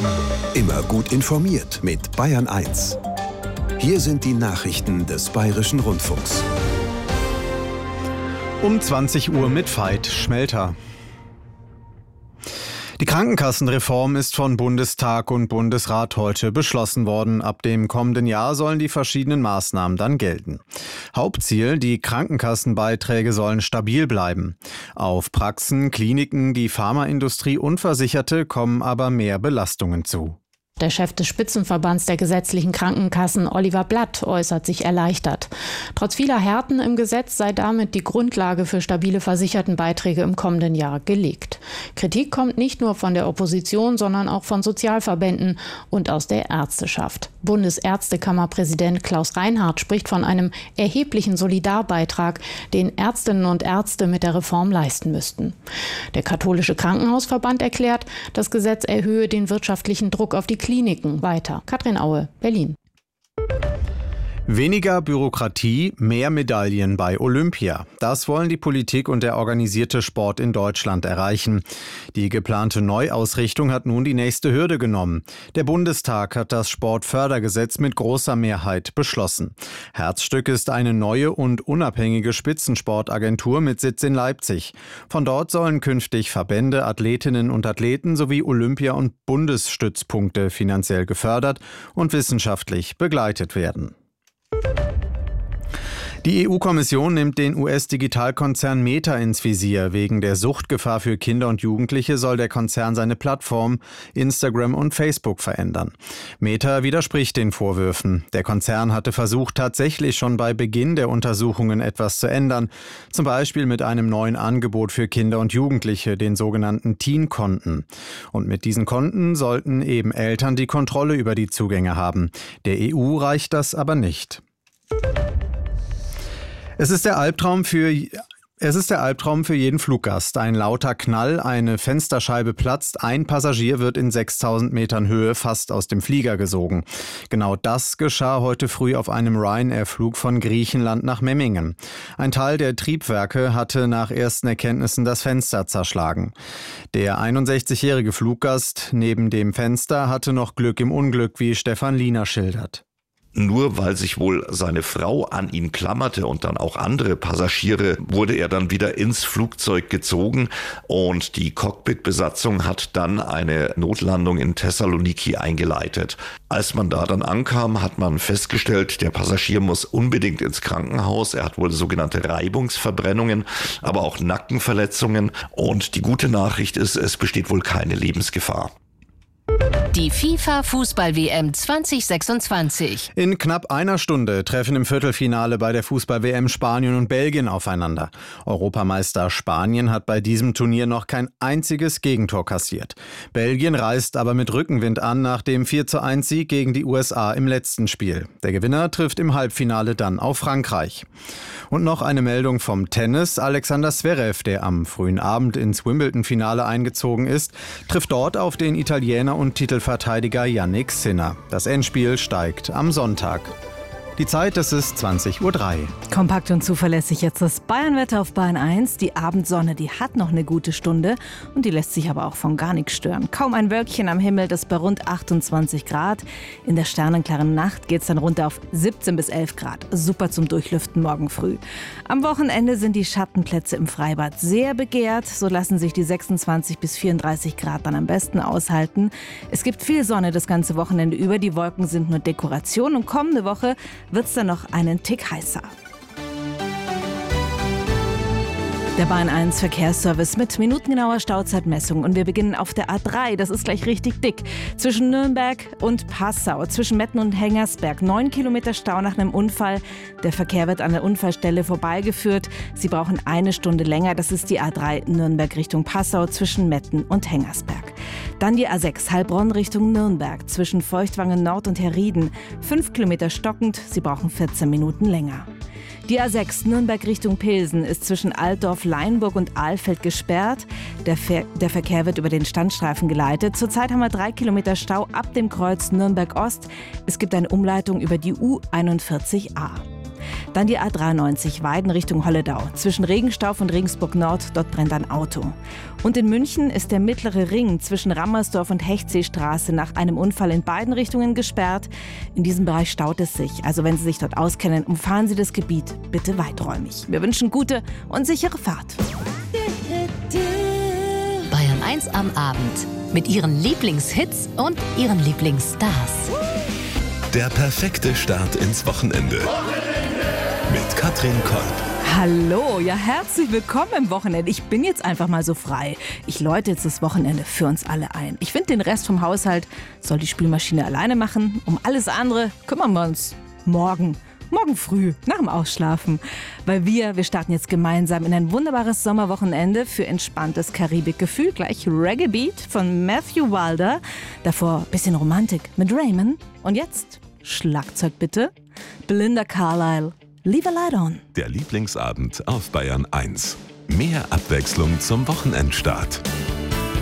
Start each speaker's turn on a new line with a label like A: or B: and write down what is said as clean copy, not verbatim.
A: Immer gut informiert mit Bayern 1. Hier sind die Nachrichten des Bayerischen Rundfunks.
B: Um 20 Uhr mit Veit Schmelter. Die Krankenkassenreform ist von Bundestag und Bundesrat heute beschlossen worden. Ab dem kommenden Jahr sollen die verschiedenen Maßnahmen dann gelten. Hauptziel: die Krankenkassenbeiträge sollen stabil bleiben. Auf Praxen, Kliniken, die Pharmaindustrie und Versicherte kommen aber mehr Belastungen zu.
C: Der Chef des Spitzenverbands der gesetzlichen Krankenkassen, Oliver Blatt, äußert sich erleichtert. Trotz vieler Härten im Gesetz sei damit die Grundlage für stabile Versichertenbeiträge im kommenden Jahr gelegt. Kritik kommt nicht nur von der Opposition, sondern auch von Sozialverbänden und aus der Ärzteschaft. Bundesärztekammerpräsident Klaus Reinhardt spricht von einem erheblichen Solidarbeitrag, den Ärztinnen und Ärzte mit der Reform leisten müssten. Der katholische Krankenhausverband erklärt, das Gesetz erhöhe den wirtschaftlichen Druck auf die Kliniken weiter. Katrin Aue, Berlin.
B: Weniger Bürokratie, mehr Medaillen bei Olympia. Das wollen die Politik und der organisierte Sport in Deutschland erreichen. Die geplante Neuausrichtung hat nun die nächste Hürde genommen. Der Bundestag hat das Sportfördergesetz mit großer Mehrheit beschlossen. Herzstück ist eine neue und unabhängige Spitzensportagentur mit Sitz in Leipzig. Von dort sollen künftig Verbände, Athletinnen und Athleten sowie Olympia- und Bundesstützpunkte finanziell gefördert und wissenschaftlich begleitet werden. Die EU-Kommission nimmt den US-Digitalkonzern Meta ins Visier. Wegen der Suchtgefahr für Kinder und Jugendliche soll der Konzern seine Plattform Instagram und Facebook verändern. Meta widerspricht den Vorwürfen. Der Konzern hatte versucht, tatsächlich schon bei Beginn der Untersuchungen etwas zu ändern. Zum Beispiel mit einem neuen Angebot für Kinder und Jugendliche, den sogenannten Teen-Konten. Und mit diesen Konten sollten eben Eltern die Kontrolle über die Zugänge haben. Der EU reicht das aber nicht. Es ist der Albtraum für jeden Fluggast. Ein lauter Knall, eine Fensterscheibe platzt, ein Passagier wird in 6000 Metern Höhe fast aus dem Flieger gesogen. Genau das geschah heute früh auf einem Ryanair-Flug von Griechenland nach Memmingen. Ein Teil der Triebwerke hatte nach ersten Erkenntnissen das Fenster zerschlagen. Der 61-jährige Fluggast neben dem Fenster hatte noch Glück im Unglück, wie Stefan Liener schildert.
D: Nur weil sich wohl seine Frau an ihn klammerte und dann auch andere Passagiere, wurde er dann wieder ins Flugzeug gezogen und die Cockpit-Besatzung hat dann eine Notlandung in Thessaloniki eingeleitet. Als man da dann ankam, hat man festgestellt, der Passagier muss unbedingt ins Krankenhaus. Er hat wohl sogenannte Reibungsverbrennungen, aber auch Nackenverletzungen. Und die gute Nachricht ist, es besteht wohl keine Lebensgefahr.
E: Die FIFA-Fußball-WM 2026.
B: In knapp einer Stunde treffen im Viertelfinale bei der Fußball-WM Spanien und Belgien aufeinander. Europameister Spanien hat bei diesem Turnier noch kein einziges Gegentor kassiert. Belgien reist aber mit Rückenwind an nach dem 4:1 Sieg gegen die USA im letzten Spiel. Der Gewinner trifft im Halbfinale dann auf Frankreich. Und noch eine Meldung vom Tennis. Alexander Zverev, der am frühen Abend ins Wimbledon-Finale eingezogen ist, trifft dort auf den Italiener und Titelverteidiger Jannik Sinner. Das Endspiel steigt am Sonntag. Die Zeit, das ist 20:03 Uhr.
F: Kompakt und zuverlässig jetzt das Bayernwetter auf Bayern 1. Die Abendsonne, die hat noch eine gute Stunde und die lässt sich aber auch von gar nichts stören. Kaum ein Wölkchen am Himmel, das bei rund 28 Grad. In der sternenklaren Nacht geht es dann runter auf 17 bis 11 Grad. Super zum Durchlüften morgen früh. Am Wochenende sind die Schattenplätze im Freibad sehr begehrt. So lassen sich die 26 bis 34 Grad dann am besten aushalten. Es gibt viel Sonne das ganze Wochenende über. Die Wolken sind nur Dekoration und kommende Woche wird es dann noch einen Tick heißer. Der Bayern 1 Verkehrsservice mit minutengenauer Stauzeitmessung. Und wir beginnen auf der A3, das ist gleich richtig dick. Zwischen Nürnberg und Passau, zwischen Metten und Hengersberg. 9 Kilometer Stau nach einem Unfall. Der Verkehr wird an der Unfallstelle vorbeigeführt. Sie brauchen eine Stunde länger. Das ist die A3 Nürnberg Richtung Passau zwischen Metten und Hengersberg. Dann die A6 Heilbronn Richtung Nürnberg zwischen Feuchtwangen Nord und Herrieden. 5 Kilometer stockend. Sie brauchen 14 Minuten länger. Die A6 Nürnberg Richtung Pilsen ist zwischen Altdorf, Leinburg und Ahlfeld gesperrt. Der Verkehr wird über den Standstreifen geleitet. Zurzeit haben wir 3 Kilometer Stau ab dem Kreuz Nürnberg Ost. Es gibt eine Umleitung über die U41a. Dann die A93 Weiden Richtung Holledau. Zwischen Regenstauf und Regensburg Nord, dort brennt ein Auto. Und in München ist der mittlere Ring zwischen Rammersdorf und Hechtseestraße nach einem Unfall in beiden Richtungen gesperrt. In diesem Bereich staut es sich. Also wenn Sie sich dort auskennen, umfahren Sie das Gebiet bitte weiträumig. Wir wünschen gute und sichere Fahrt.
E: Bayern 1 am Abend. Mit ihren Lieblingshits und ihren Lieblingsstars.
G: Der perfekte Start ins Wochenende. Mit Katrin Kolb.
F: Hallo, ja herzlich willkommen im Wochenende. Ich bin jetzt einfach mal so frei. Ich läute jetzt das Wochenende für uns alle ein. Ich finde, den Rest vom Haushalt soll die Spülmaschine alleine machen. Um alles andere kümmern wir uns morgen früh, nach dem Ausschlafen. Weil wir starten jetzt gemeinsam in ein wunderbares Sommerwochenende für entspanntes Karibikgefühl. Gleich Reggae Beat von Matthew Wilder. Davor bisschen Romantik mit Raymond. Und jetzt Schlagzeug bitte. Belinda Carlisle, Leave a Light On.
G: Der Lieblingsabend auf Bayern 1. Mehr Abwechslung zum Wochenendstart.